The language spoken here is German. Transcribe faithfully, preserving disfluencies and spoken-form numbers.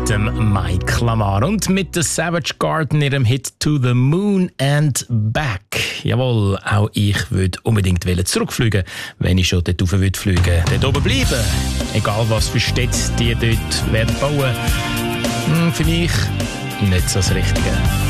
dem Mike Lamar und mit der Savage Garden ihrem Hit «To the Moon and Back». Jawohl, auch ich würde unbedingt zurückfliegen, wenn ich schon dort rauf fliegen würde. Dort oben bleiben, egal was für Städte die dort werden bauen. Hm, für mich nicht so das Richtige.